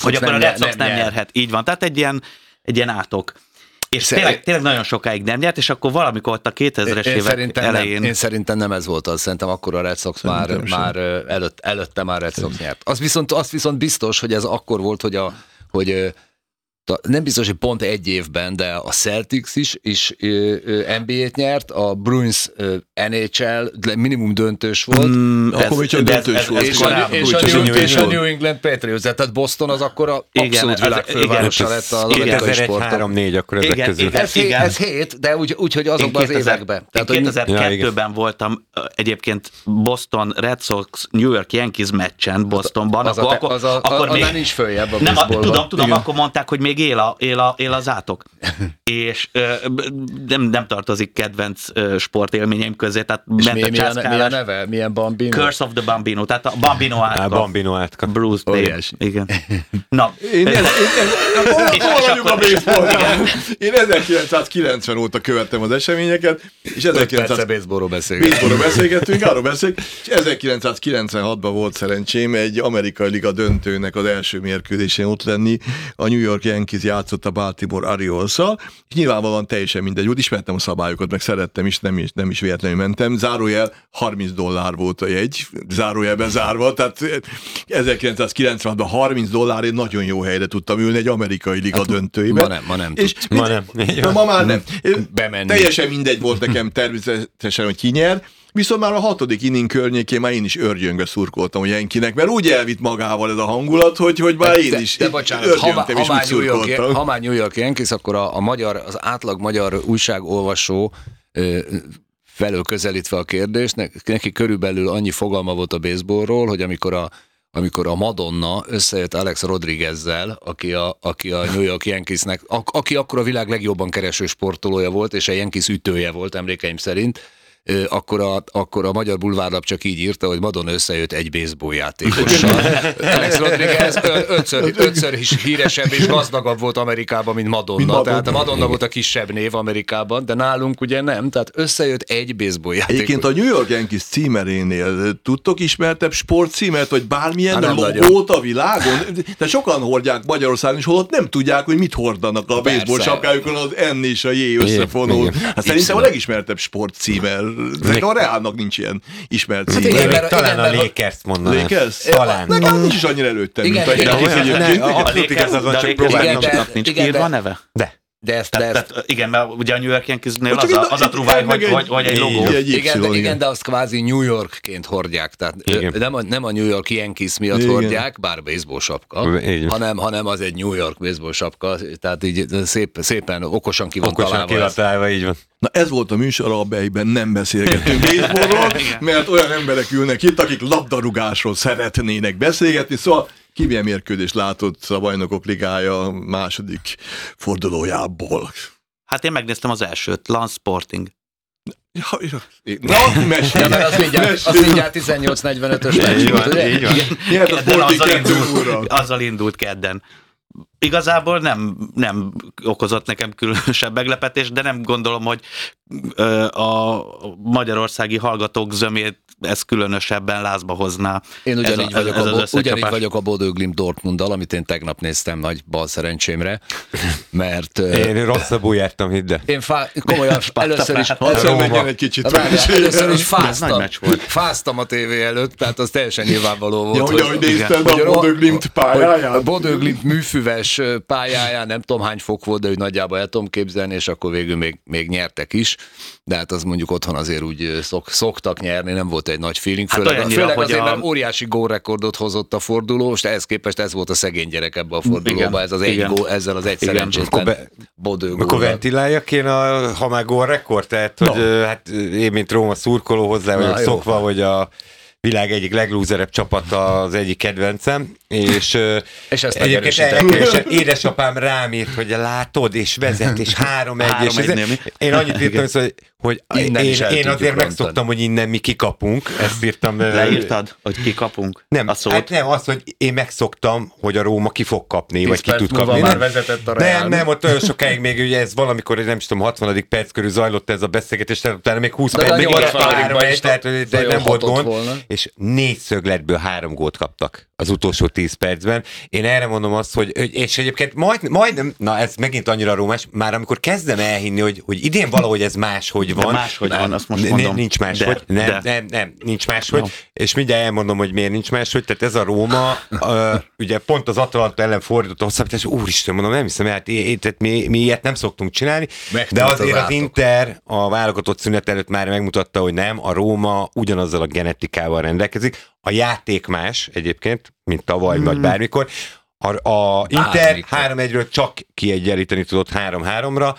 hogy akkor a Red Sox nem nyerhet. Így van, tehát egy ilyen átok. És tényleg nagyon sokáig nem nyert, és akkor valamikor ott a 2000-es évek elején... Én szerintem nem ez volt az, szerintem akkor a Red Sox már előtte már Red Sox nyert. Az viszont biztos, hogy ez akkor volt, hogy nem biztos, hogy pont egy évben, de a Celtics is NBA-t nyert, a Bruins NHL minimum döntős volt. Akkor még csak döntős volt. És a New England Patriots, tehát Boston az akkor abszolút világfővárosa lett az amerikai sportban. 2001-3-4, akkor ezek közül. Ez 7, de úgy, hogy azokban az években. Én 2002-ben voltam egyébként Boston Red Sox New York Yankees meccsen Bostonban. Akkor még nincs följebb a baseballban. Tudom, akkor mondták, hogy még él az átok. És nem tartozik kedvenc sportélményeim közé. Tehát milyen neve? Milyen Bambino? Curse of the Bambino, tehát a Bambino átka. Bambino átka. Bruce Day. Igen. Na. Én 1990 óta követtem az eseményeket, és 1900 baseballról beszélgettünk. Arról beszélünk, és 1996-ban volt szerencsém egy amerikai liga döntőnek az első mérkőzésén ott lenni. A New York Yankees játszott a Baltimore Orioles-szal, és nyilvánvalóan teljesen mindegy volt, ismertem a szabályokat, meg szerettem is, nem is véletlenül mentem. Zárójel $30 volt a jegy, zárójelben zárva, tehát 1996-ban $30 én nagyon jó helyre tudtam ülni egy amerikai liga döntőjében. Ma nem. Ma már nem. Bemenni. Teljesen mindegy volt nekem természetesen, hogy ki nyer. Viszont már a 6. inning környékén már én is örgyöngve szurkoltam a Yankinek, mert úgy elvitt magával ez a hangulat, hogy már én is örgyöngtem és úgy szurkoltam. Ha már New York Yankees, akkor az átlag magyar újságolvasó felől közelítve a kérdést, neki körülbelül annyi fogalma volt a baseballról, hogy amikor a Madonna összejött Alex Rodriguezzel, aki a New York Yankeesnek, aki akkor a világ legjobban kereső sportolója volt, és a Yankees ütője volt emlékeim szerint, akkor a magyar bulvárlap csak így írta, hogy Madonna összejött egy baseball játékossal. Alex Rodriguez ötször is híresebb és gazdagabb volt Amerikában, mint Madonna. Tehát a Madonna volt a kisebb név Amerikában, de nálunk ugye nem, tehát összejött egy baseball játékos. Egyébként a New York Yankees címerénél tudtok ismertebb sportcímet, vagy bármilyen logót a világon? De sokan hordják Magyarországon, és holott nem tudják, hogy mit hordanak a baseball sapkájukon, az N és a J összefonód. Hát szerintem a legismertebb sportcímer. A Reálnak nincs ilyen ismert címe. Hát talán a Lakers-t mondanám. Lakers? Talán. Nekem nincs is annyira előttem, mint a Lakers-nak nincs írva a neve? De igen, mert ugye a New York Yankeesnél az a truváj, hogy egy logó. Igen, de azt kvázi New Yorkként hordják, tehát nem a New York Yankees miatt hordják, bár baseball sapka, hanem az egy New York baseball sapka, tehát így szépen okosan ki van találva. Így van. Na ez volt a műsor, amelyben nem beszélgetünk baseballról, mert olyan emberek ülnek itt, akik labdarúgásról szeretnének beszélgetni, szóval ki milyen mérkőzést látott a Bajnokok Ligája második fordulójából? Hát én megnéztem az elsőt, Lance Sporting. Na, mesélj! Az mindjárt 18-45-ös meccs volt, ugye? Azzal indult kedden. Igazából nem okozott nekem különösebb meglepetést, de nem gondolom, hogy a magyarországi hallgatók zömét ez különösebben lázba hozná. Én ugyanígy vagyok a Bodø Glimt Dortmunddal, amit én tegnap néztem nagy bal szerencsémre, mert... Én rosszabbul jártam, hidd el. Én komolyan először is fáztam a tévé előtt, tehát az teljesen nyilvánvaló volt. Hogy nézted a Bodø Glimt pályáján? A Bodø Glimt műfüves pályáján, nem tudom hány fok volt, de úgy nagyjából el tudom képzelni, és akkor végül még nyertek is. De hát az mondjuk otthon azért úgy szoktak nyerni, nem volt egy nagy feeling, főleg azért, mert óriási gólrekordot hozott a forduló, és ehhez képest ez volt a szegény gyerek ebbe a fordulóba, ez az egy gól, ezzel az egy szerencsétlen Bodø góllal. Akkor ventiláljak én, ha már gólrekord, tehát hogy hát én, mint Róma szurkoló hozzá vagyok szokva, hogy a világ egyik leglúzerebb csapata az egyik kedvencem, és egyébként édesapám rám írt, hogy látod, és vezet, és 3-1, és én annyit írtam, hogy hogy én azért megszoktam, hogy innen mi kikapunk, ezt írtam. Leírtad, hogy kikapunk a szót? Hát nem, az, hogy én megszoktam, hogy a Róma ki fog kapni, vagy ki tud kapni. Már vezetett a Real. Nem, ott olyan sokáig még ugye ez valamikor, nem is tudom, 60. perc körül zajlott ez a beszélgetés, tehát utána még 20 perc, még 3 is, tehát nem volt gond, és 4 szögletből 3 gólt kaptak az utolsó 10 percben. Én erre mondom azt, hogy és egyébként majdnem, na ez megint annyira rómás, már amikor kezdem elhinni, hogy idén valahogy ez máshogy van. De máshogy van, azt most mondom. Nincs máshogy. Nem, nincs máshogy. No. És mindjárt elmondom, hogy miért nincs máshogy. Tehát ez a Róma, ugye pont az Atalanta ellen fordított a hosszabbítás, úristen, mondom, nem hiszem, hát mi ilyet nem szoktunk csinálni, de azért az Inter a válogatott szünet előtt már megmutatta, hogy nem, a Róma ugyanazzal a genetikával rendelkezik. A játék más egyébként, mint tavaly, vagy bármikor. A Inter 3-1-ről csak kiegyenlíteni tudott 3-3-ra.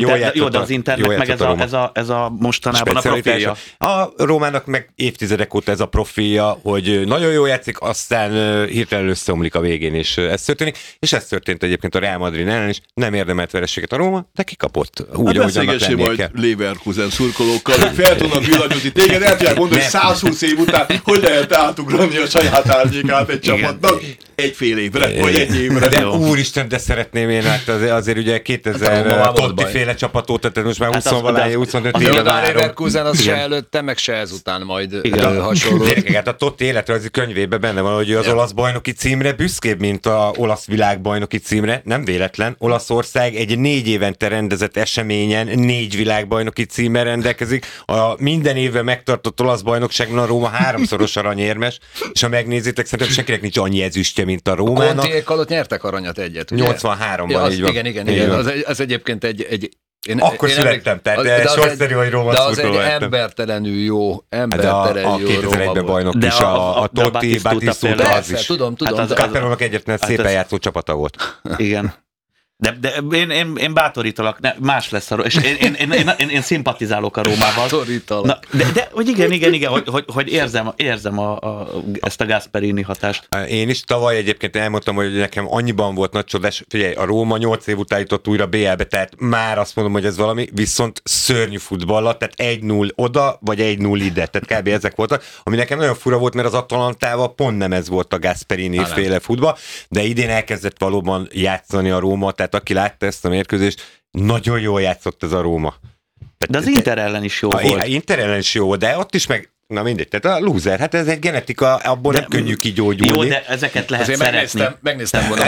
De az Internek meg ez a mostanában a profilja. A Rómának meg évtizedek óta ez a profilja, hogy nagyon jól játszik, aztán hirtelen összeomlik a végén, és ez történik. És ez történt egyébként a Real Madrid ellen is. Nem érdemelt vereséget a Róma, de kikapott. Úgy, ahogy annak lennie kell. Leverkusen szurkolókkal, hogy fel tudnak villanyozni téged, el tudják mondani, hogy 120 év után hogy lehet átugrani a saját árnyékát egy csapatnak egy fél évre. Egy évre. De úristen, de szeretném én, hát azért ugye 2000 Totti féle csapat óta, tehát most már 20-25 éve várom. A Leverkusen az se előtte, meg se ezután majd hasonló. Gyerekek, hát a Totti életrajzi könyvében benne van, hogy az olasz bajnoki címre büszkébb, mint az olasz világbajnoki címre. Nem véletlen. Olaszország egy 4 évente rendezett eseményen 4 világbajnoki címmel rendelkezik. A minden évben megtartott olasz bajnokságban a Róma 3-szoros aranyérmes, és ha megnézitek, szerintem senkinek nincs annyi ezüstje, mint a Rómának. Alatt nyertek aranyat egyet, ugye? 83-ban, így van. Igen. Az egyébként egy akkor születtem, tehát sorszerű, hogy Róma szurkoló lettem. De az egy embertelenül jó a 2001-ben bajnok is, a Totti, Batistuta, az is. Tudom. Hát a Catanónak egyetlen szépen játszó csapata volt. Igen. De én bátorítalak, más lesz a Róma, és én szimpatizálok a Rómával. Bátorítalak. De hogy igen, hogy érzem ezt a Gasperini hatást. Én is tavaly egyébként elmondtam, hogy nekem annyiban volt nagy csodás, figyelj, a Róma 8 év után jutott újra BL-be, tehát már azt mondom, hogy ez valami, viszont szörnyű futballal, tehát 1-0 oda, vagy 1-0 ide, tehát kb. Ezek voltak, ami nekem nagyon fura volt, mert az Atalantával pont nem ez volt a Gasperini féle futball, de idén elkezdett valóban játszani a Róma, tehát aki látta ezt a mérkőzést, nagyon jól játszott ez a Róma. De az Inter ellen is jó volt. Inter ellen is jó volt, de ott is meg, na mindegy, tehát a loser, hát ez egy genetika, abból nem könnyű kigyógyulni. Jó, de ezeket lehet azért szeretni. Megnéztem volna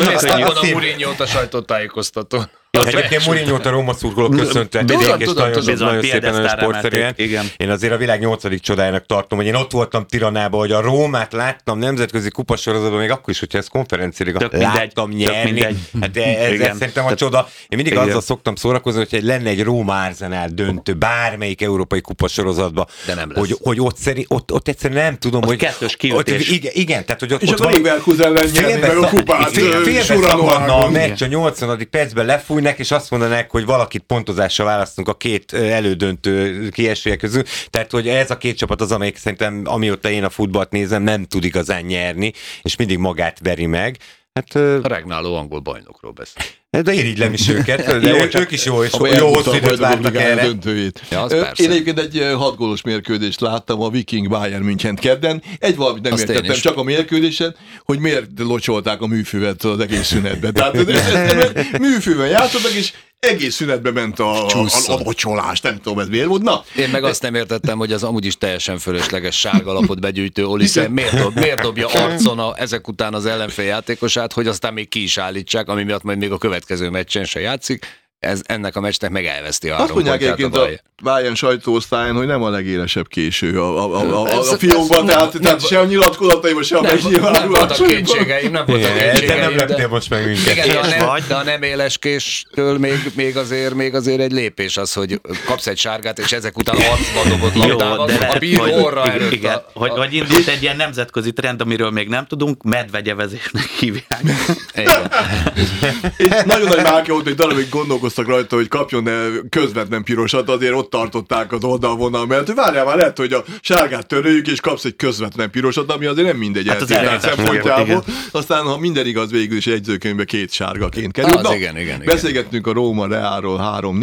a Mourinho-t a sajtótájékoztatón. Egyébként Mourinho-t a Róma szurkolók köszöntek, és nagyon szépen, nagyon sportszerűen. Én azért a világ 8. csodájának tartom, hogy én ott voltam Tiranában, hogy a Rómát láttam nemzetközi kupasorozatban, még akkor is, hogyha ez konferenciáliga láttam nyerni. Hát ez szerintem a csoda. Én mindig azzal szoktam szórakozni, hogy lenne egy Róma-Arsenal döntő bármelyik európai kupasorozatban, hogy ott egyszerűen nem tudom, hogy... Kettős kiütés. Igen, tehát hogy ott... És a Leverkusen ellen nyerni meg a kupát. Félbeszakadna a meccs a 80. percben lefújnak, és azt mondanák, hogy valakit pontozásra választunk a 2 elődöntő kiesője közül. Tehát, hogy ez a 2 csapat az, amelyik szerintem, amióta én a futballt nézem, nem tud igazán nyerni, és mindig magát veri meg. Hát, a regnáló angol bajnokról beszél. De irigylem is őket, de ők is jó, és jó hosszú időt vártak erre. Ja, én egyébként egy 6 gólos mérkőzést láttam a Viking Bayern München kedden. Egy valamit nem értettem csak a mérkőzésen, hogy miért locsolták a műfűvet az egész szünetben. Tehát műfűvel játszottak, és egész szünetbe ment a locsolás, nem tudom, ez miért volt. Na. Én meg azt nem értettem, hogy az amúgy is teljesen fölösleges sárgalapot begyűjtő Olise miért dobja arcon ezek után az ellenfél játékosát, hogy aztán még ki is állítsák, ami miatt majd még a következő meccsen se játszik. Ennek a meccsnek meg elveszti a 3 pontját. Azt mondják egyébként a Bayern sajtóosztályon, hogy nem a legélesebb késő a fiókban, tehát se a nyilatkozataiban, se a megnyilvánulásaiban. Nem voltak kétségeim. De nem leptél most meg minket. Igen, de a nem éles késtől még azért egy lépés az, hogy kapsz egy sárgát, és ezek után arcba dobott labdával, a bíró orra előtt. Igen, hogy indult egy ilyen nemzetközi trend, amiről még nem tudunk, medvegyevezésnek hívják. És nagyon nagy márka volt, hogy darabig gondolkoztam változtattak rajta, hogy kapjon közvetlen pirosat, azért ott tartották az oldalvonal, mert várjál már, lehet, hogy a sárgát töröljük, és kapsz egy közvetlen pirosat, ami azért nem mindegy szempontjából. Aztán, ha minden igaz, végül is jegyzőkönyvbe 2 sárgaként kerül. Igen. Beszélgettünk a Róma Realról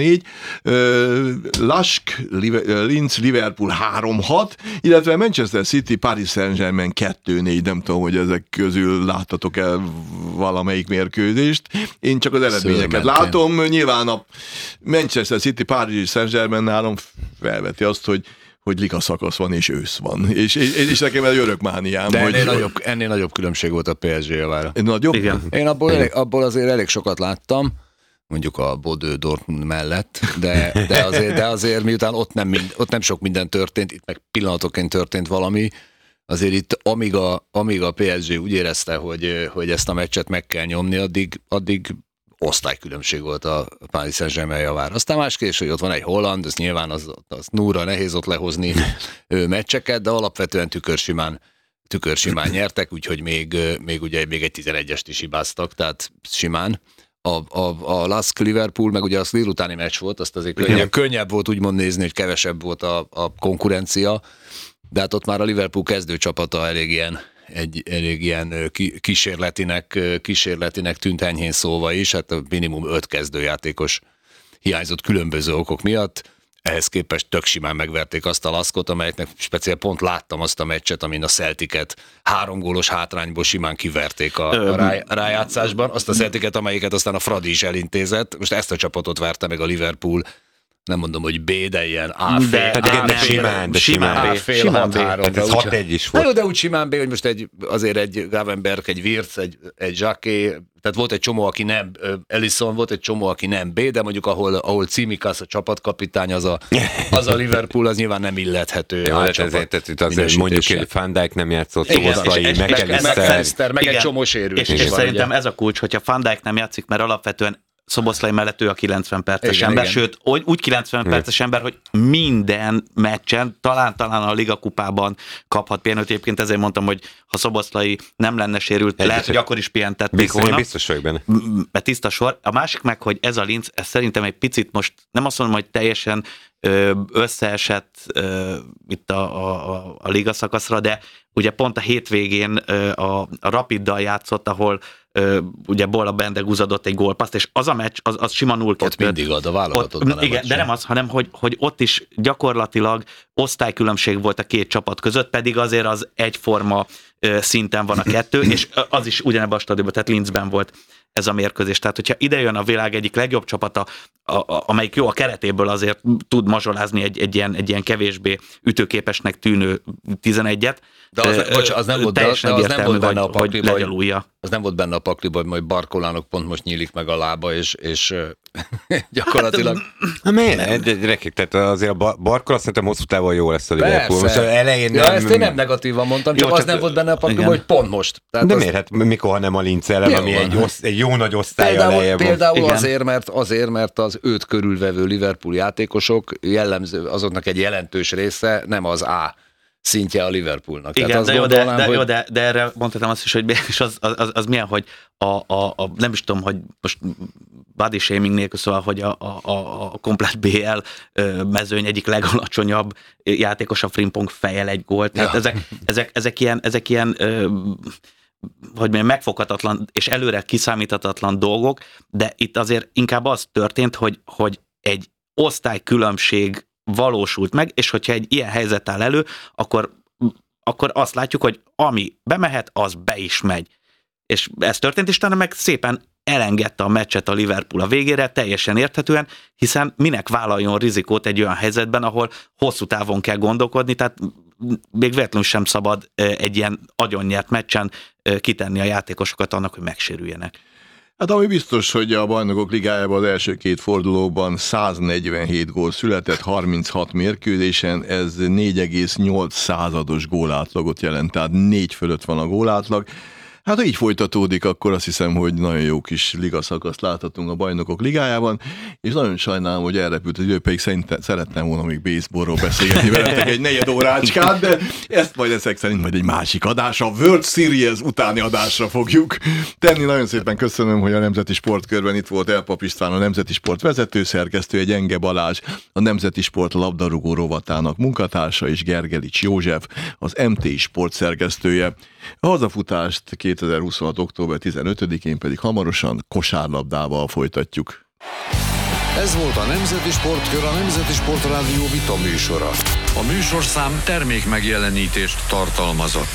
3-4, Lask, Linz, Liverpool 3-6, illetve Manchester City, Paris Saint-Germain 2-4, nem tudom, hogy ezek közül láttatok el valamelyik mérkőzést. Én csak az eredményeket látom. Nyilván a Manchester City, Paris Saint-Germain nálam felveti azt, hogy liga szakasz van és ősz van. És nekem ez örök mániám. De ennél nagyobb különbség volt a PSG javára. Nagyobb? Igen. Én abból azért elég sokat láttam, mondjuk a Bodø Dortmund mellett, de azért miután ott nem sok minden történt, itt meg pillanatoként történt valami, azért itt amíg a PSG úgy érezte, hogy ezt a meccset meg kell nyomni, addig osztálykülönbség volt a Paris Saint-Germain javára. Aztán más kérdés, hogy ott van egy holland, ez nyilván az núra nehéz ott lehozni meccseket, de alapvetően tükörsimán nyertek, úgyhogy még egy 11-est is hibáztak, tehát simán. A Lask Liverpool, meg ugye az délutáni meccs volt, azt azért könnyebb volt úgymond nézni, hogy kevesebb volt a konkurencia, de hát ott már a Liverpool kezdőcsapata elég ilyen kísérletinek tűnt enyhén szóva is, hát minimum 5 kezdőjátékos hiányzott különböző okok miatt, ehhez képest tök simán megverték azt a Laskot, amelyeknek speciál pont láttam azt a meccset, amin a Celticet 3 gólos hátrányból simán kiverték a rájátszásban, azt a Celticet, amelyiket aztán a Fradi is elintézett, most ezt a csapatot verte meg a Liverpool, nem mondom, hogy B, de ilyen A simán. Fél 6-3. Ez 6-1 is volt. Na jó, de úgy simán B, hogy most azért egy Gravenberg, egy Wirtz, egy Jacquet, tehát volt egy csomó, aki nem, Ellison volt egy csomó, aki nem B, de mondjuk ahol Tsimikas a csapatkapitány, az a Liverpool, az nyilván nem illethető. Ja, ezért azért mondjuk, hogy Van Dijk nem játszott, Szoboszlai, McAllister, meg egy csomó sérülés. És szerintem ez a kulcs, hogyha Van Dijk nem játszik, mert alapvetően Szoboszlai mellett ő a 90 perces ember, sőt, úgy 90 perces ember, hogy minden meccsen, talán a Liga kupában kaphat pihenőt. Egyébként ezért mondtam, hogy ha Szoboszlai nem lenne sérült, lehet, hogy akkor is pihentették volna. Biztos vagyok benne. Mert tiszta sor. A másik meg, hogy ez a Linz, ez szerintem egy picit most, nem azt mondom, hogy teljesen összeesett itt a Liga szakaszra, de ugye pont a hétvégén a Rapiddal játszott, ahol ugye Bola Bendegúz adott egy gólpaszt, és az a meccs, az sima 0-2. Ott mindig ad a válogatottban. Igen, de nem az, hanem hogy ott is gyakorlatilag osztálykülönbség volt a 2 csapat között, pedig azért az egyforma szinten van a 2, és az is ugyanebben a stadionban, tehát Linzben volt ez a mérkőzés. Tehát, hogyha ide jön a világ egyik legjobb csapata, amelyik jó a keretéből azért tud mazsolázni egy ilyen kevésbé ütőképesnek tűnő 11-et. De az nem volt benne a pakliba, az nem volt benne a pakliba, hogy majd Barcolának pont most nyílik meg a lába, és gyakorlatilag... Tehát azért a Barcola szerintem hosszú távon jó lesz a Liverpool. Most elején nem... ezt én nem negatívan mondtam, csak az nem volt benne a pakliba, hogy pont most. Tehát de miért? Hát mikor, ha nem a Linz ellen, ami egy jó nagy osztály elején van. Például azért, mert az őt körülvevő Liverpool játékosok jellemző, azoknak egy jelentős része nem az A szintje a Liverpoolnak. Igen, de erre mondhatom azt is, hogy az milyen, hogy nem is tudom, hogy most body shaming nélkül, szóval, hogy a komplet BL mezőny egyik legalacsonyabb játékos a Frimpong fejel egy gólt. Tehát ezek ilyen hogy mondjam, megfoghatatlan és előre kiszámíthatatlan dolgok, de itt azért inkább az történt, hogy egy osztálykülönbség valósult meg, és hogyha egy ilyen helyzet áll elő, akkor azt látjuk, hogy ami bemehet, az be is megy. És ez történt, és utána meg szépen elengedte a meccset a Liverpool a végére, teljesen érthetően, hiszen minek vállaljon rizikót egy olyan helyzetben, ahol hosszú távon kell gondolkodni, tehát még véletlenül sem szabad egy ilyen agyonnyert meccsen kitenni a játékosokat annak, hogy megsérüljenek. Hát ami biztos, hogy a Bajnokok Ligájában az első 2 fordulóban 147 gól született, 36 mérkőzésen, ez 4,8 gólátlagot jelent, tehát 4 fölött van a gólátlag. Hát ha így folytatódik, akkor azt hiszem, hogy nagyon jó kis ligaszakaszt láthatunk a Bajnokok Ligájában, és nagyon sajnálom, hogy elrepült az idő, pedig szeretném volna még baseballról beszélgetni veletek egy negyed órácskát, de ezt majd ezek szerint majd egy másik adásra, a World Series utáni adásra fogjuk tenni. Nagyon szépen köszönöm, hogy a Nemzeti Sportkörben itt volt Elpap István, a Nemzeti Sport vezetőszerkesztője, Gyenge Balázs, a Nemzeti Sport labdarúgó rovatának munkatársa, és Gergelics József, az MTI Sport szerkesztője. A hazafutást 2026. október 15-én pedig hamarosan kosárlabdával folytatjuk. Ez volt a Nemzeti Sportkör, a Nemzeti Sportrádió vita műsora. A műsorszám termék megjelenítést tartalmazott.